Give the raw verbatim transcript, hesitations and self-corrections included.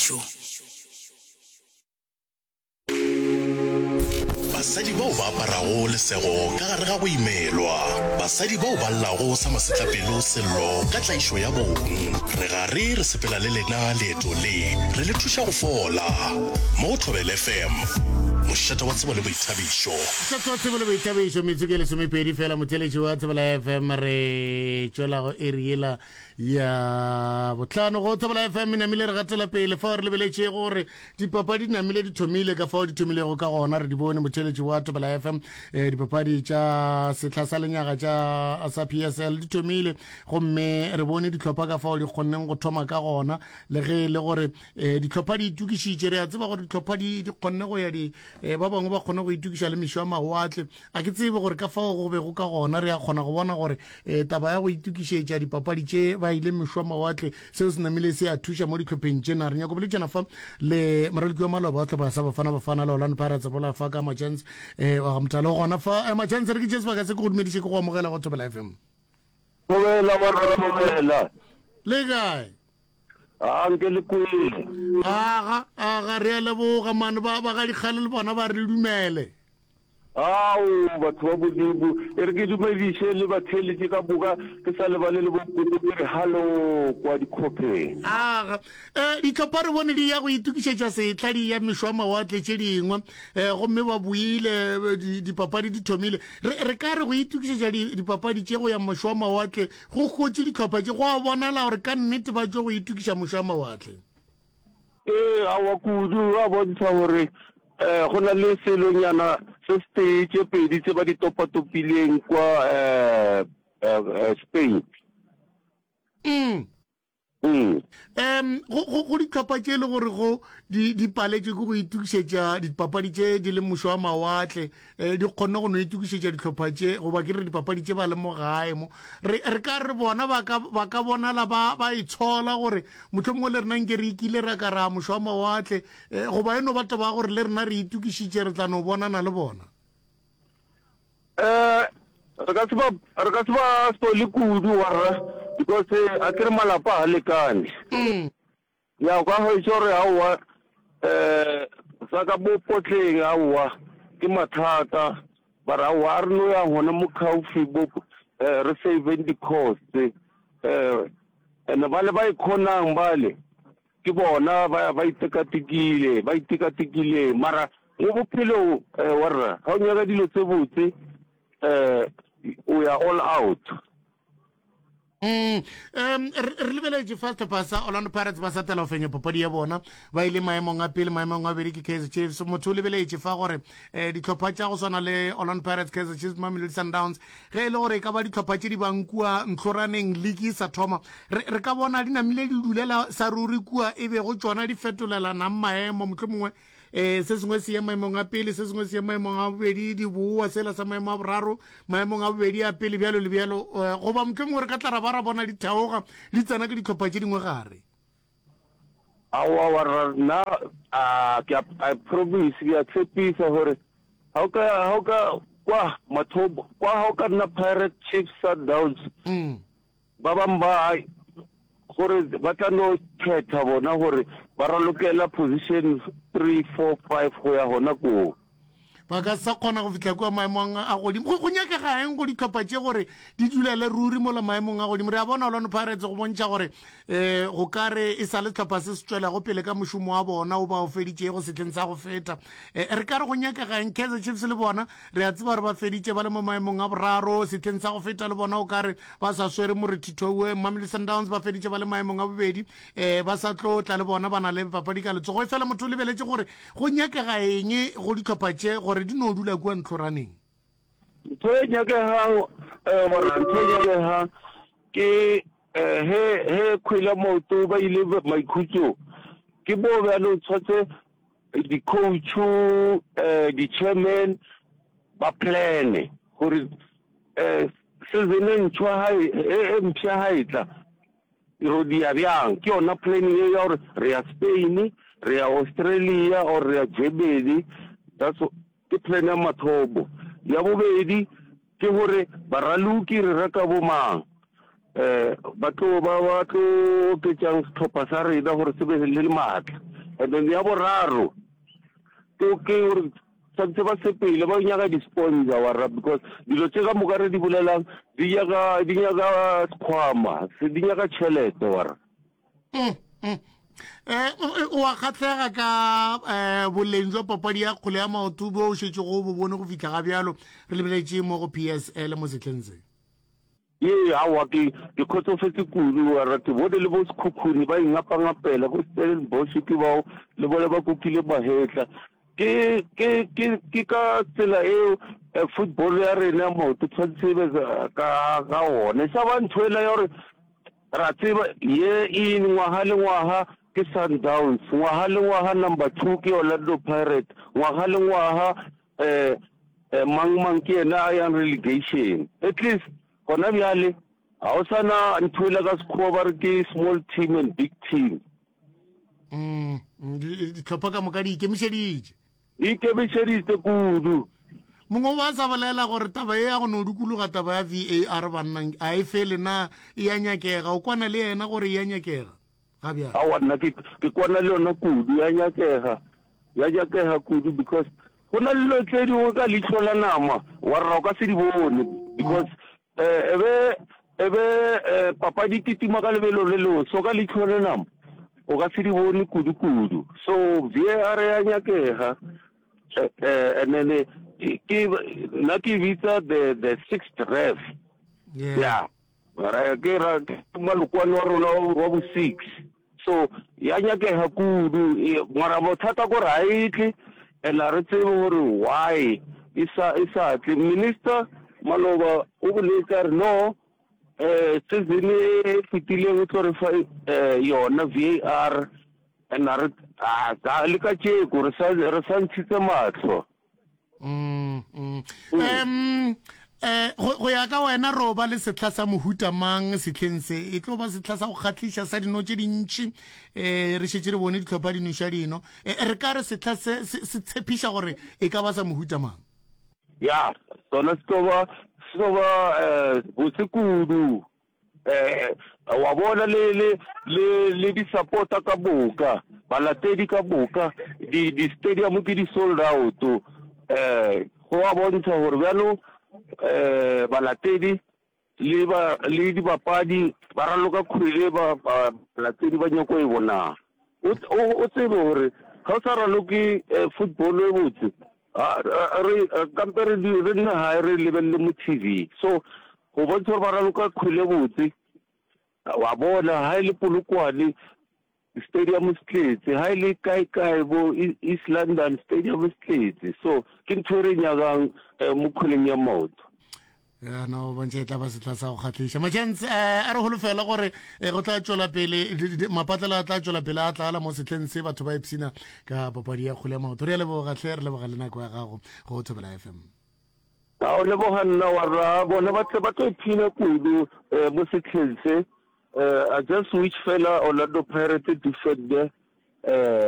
tlhagišo. Basadi bao ba aparago lesego ka gare ga go imelwa, basadi bao ba llago sa masetlapelo sello ka tlaišo ya bong. Re gare re sepela le lena leeto le re le thuša go fola mo Thobela F M, mošata wa tsebo le boithabišo. Mošata wa tsebo le boithabišo, metsoko e lesomepedi fela, motheletši wa Thobela F M. Re tšwela go eriela ya botlhano go Thobela F M. Namile re gatela pele fa re lebeletše gore dipapadi namile di thomile ka fao di thomilego ka gona. Re di bone motheletši wa Thobela F M, dipapadi tša setla sa lenyaga tša sa P S L di thomile, gomme re bone ditlhopha ka fao di kgonneng go thoma ka gona, le ge le gore ditlhopha di itukišitše. Re a tseba gore ditlhopha di kgonne go ya di ba bangwe ba kgone go itukiša le mešo a mawatle. A ke tsebe gore ka fao go be go ka gona re a kgona go bona gore taba ya go itukišetša dipapadi tše ba ile mešo a mawatle, seo se namile se a thuša mo ditlhopheng tšena. Re nyako boletšana fa le moraloki wa maloba tlo ba sa bafana bafana le Orlando Pirates bola fa ka machance wa ga motalo gona fa machance. Re ke tšese baka se ke go dumediše ke go amogela go Thobela F M. Thobela barra Thobela le kae a nke le kwele aga aga re a leboga mane ba ba ga dikgale le bona ba re dumele. ao batho ba bodibu e re ke dumediše le batheletše ka boka ke sa lebale le bokoto ke re halo kwa dikhopeng. aga um ditlhopha re bone di ya go itukišetša setla di ya mešo a mawatle tše dingwe, um gomme ba buile dipapadi di thomile. Re ka re go itukišetša dipapadi tše go ya mešo a mawatle go kgotse ditlhopha tše go a bonala gore ka nnete ba tšo go itukiša mešo a mawatle. ee awa kudu a bontsha gore um go na le selonyana se se tše pedi tse ba di topatopileng kwa Spain. Mm. Mm. Um go ditlhopha tše e le gore go di paletše ke go itukišetša dipapadi tše di le mošo wa mawatle, di kgonne go no itukišetša ditlhopha tše goba ke re dipapadi tše ba le mo gae mo. Re ka re bona ba ka bonala ba itshola gore motlho mongwe le rena nke re ikile ra ka ra mošo wa mawatle, goba eno ba taba gore le rena re itukišitše re tla no bonana le bona. um re ka se ba stole kudu warra because a ke re malapa a lekane. Ya kwa go itse gore aowa um sa ka mo potleng aowa ke mathata, but aowa a re no ya gona mo kaufi bo re saveng di-cost um and bale ba ikgonang bale ke bona ba itekatekile ba itekatekile mara mo bophelo warra ga o nyaka dilo tse botse um o ya all out. Mm um re lebeletše first pasa Orlando Pirates ba satela go fenya papadi ya bona, ba ile maemong a pele maemong a bedi ke Kaizer Chiefs. Motho o lebeletše fa gore um ditlhopha tša go swana le Orlando Pirates, Kaizer Chiefs, Mamelodi Sundowns ge e le gore e ka ba ditlhopha tše di bankua ntlhoraneng league sa thoma, re ka bona di namile di dulela sa ruri kua e be go tšona di fetolelanang maemo. Motlho mongwe um se sengwe se ya maemong a pele, se sengwe se ya maemong a bobedi, di boa sela sa maemo a boraro, maemong a bobedi a pele bjalo le bjalo, goba motlho mongwe re ka tla ra ba ra bona di theoga di tsena ke ditlhopha tše dingwe gare. aowa warra nna I promise ke a tshepisa gore ga o ka kwa mathobo kwa ga o ka nna Pirate Chiefs Sundowns ba bangwe ba gore ba tla no kgetha bona gore ba ralokela position three four five go ya gona koo. Ba ka sa kgona go fitlha kwa maemong a godimo. Go nyakega eng go ditlhopha tše gore di dulele ruri mo la maemong a godimo? Re a bona Orlando Pirates go bontšha gore um go ka re e sa le tlhopha se se tswela go pele ka mošomo wa bona o ba o feditše go setlheng sa go feta. Re ka re go nyakega eng Kaizer Chiefs le bona re a tseba gore ba feditše ba le mo maemong a boraro setlheng sa go feta le bona o ka re ba sa swere moretithoue. Mamelodi Sundowns ba feditše ba le maemong a bobedi, um ba sa tlo tla le bona ba na le papadi ka letsogo. E fela motho o lebeletše gore go nyakega eng go ditlhopha tše gore di no dula kua ntlhoraneng. Ntho e nyakegang um ntho e nyakegang ke he kgwele maoto ba ile maikhutso ke bo bjalo tshwantse di-coach um di-chairman ba plane gore um season e ntšhwa e mpšha ga e tla ro dia bjang ke yona planning e ya gore re ya Spain, re ya Australia or re ya Germany. That's ke plan ya mathobo. Ya bobedi ke gore baraluki re reka bo mang eh batho ba batho ke tšang setlhopha sa rena gore se be le matla and then ya boraro to ke gore tshwantse ba sepele ba nyaka di-sponsor warra because dilo tse ka moka re di bolelang di nyaka sekhwama di nyaka tšhelete warra. wa kgatlhega ka boleng jwa papadi ya kgole ya maoto bo o šetse go bo bone go fitlha ga bjalo re lebeletse mo go P S L mo setlheng se? Ye awa ke ke kgotsofetse kudu warra ke bone le bo sekhukhuni ba ingapangapela bo Stellenbosch ke bao le bole ba kukile mahetla ke ke ke ke ka tsela eo football ya rena mo to tshwantse ka ka one sa ba ntshwela ya gore ra tseba ye in ngwaga le ngwaga ke Sundowns ngwaga le ngwaga number two ke Orlando Pirates ngwaga le ngwaga eh mang mang ke ena ya relegation at least kona bjale ha o sana ntshwela ka sekgowa ba re ke small team and big team. Mm ditlhopha ka moka di ikemišeditše ikemišeditše kudu. mongwe wa sa bolela gore taba e ya go no dikologa taba ya V A R bannang a e fele na e ya nyakega o kwana le yena gore e ya nyakega ga bjang? Awa nna ke kwana le yona kudu ya nyakega ya nyakega kudu because go na le dilo tse dingwe ka leitlho la nama wa rra o ka se di bone because ebe ebe papadi kitima ka lebelo le loso ka leitlho la nama o ka se di bone kudu-kudu so V A R ya nyakega and then ke na ke bitsa the the sixth ref. Yeah ra ke ra malokwane wa rona wa bo six so ya nyakega kudu mara bothata ko ra itle and re tsebe gore why isa isa minister Maloba o boletse no eh season e fitile go tsorefy yona V A R and re a ka le ka tše go re sa re sa ntshitse matlo. Mm em eh go ya ka wena roba le setla sa mohuta mang setlheng se e tlo ba setla sa go kgatlisha sa dino tše dintši eh re šetse re bone ditlhopha di nuša dino re ka re setla se se tshepiša gore e ka ba sa mohuta mang? Ya sona stoba stoba eh botse kudu eh wa bona le le le le di supporta ka boka balatedi ka boka di di stadium ke di sold out eh go a bontsha gore bjalo eh balatedi le ba le di bapadi ba raloka kgwele ba balatedi ba nyako e bona o tsebe gore ga o sa raloke football e botse re kampere di re nna ha re lebelle mo T V so go bontsha gore ba raloka kgwele botse wa bona ha ile polokwane stadium stletse ha ile kai kai bo East London stadium stletse so ke ntho re nyagang mo kgweleng ya maoto. Ya no bontshe tla ba se tla sa go kgatlisha machance a re holofela gore go tla tšola pele mapatlela tla tšola pele a tla mo setleng se batho ba ipsina ka papadi ya kgole maoto re le boga tle re le boga le nako ya gago go Thobela F M. a o le boga nna wa ra bona ba tle ba tlo phina kudu mo setleng se a just which fella Orlando Pirates defender uh